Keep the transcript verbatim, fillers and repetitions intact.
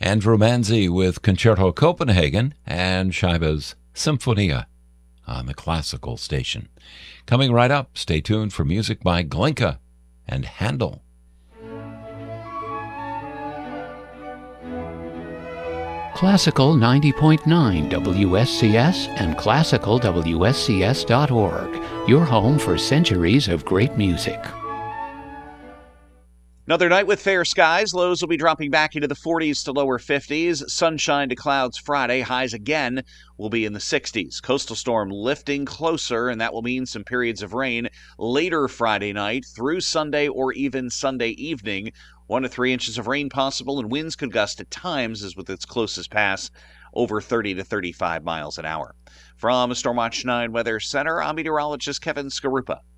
Andrew Manzi with Concerto Copenhagen and Scheibe's Symphonia on the classical station. Coming right up, stay tuned for music by Glinka and Handel. Classical ninety point nine W S C S and classical W S C S dot org, your home for centuries of great music. Another night with fair skies. Lows will be dropping back into the forties to lower fifties. Sunshine to clouds Friday. Highs again will be in the sixties. Coastal storm lifting closer, and that will mean some periods of rain later Friday night through Sunday or even Sunday evening. One to three inches of rain possible, and winds could gust at times as with its closest pass over thirty to thirty-five miles an hour. From Stormwatch nine Weather Center, I'm meteorologist Kevin Skarupa.